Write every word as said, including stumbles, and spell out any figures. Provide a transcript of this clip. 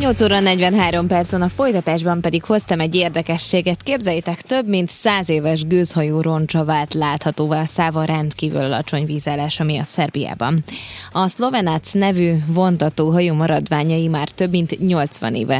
nyolc óra negyvenhárom perc van, a folytatásban pedig hoztam egy érdekességet. Képzeljétek, több mint száz éves gőzhajó roncsa vált láthatóvá a Száva rendkívül alacsony vízállása miatt Szerbiában. A Slovenac nevű vontató hajó maradványai már több mint nyolcvan éve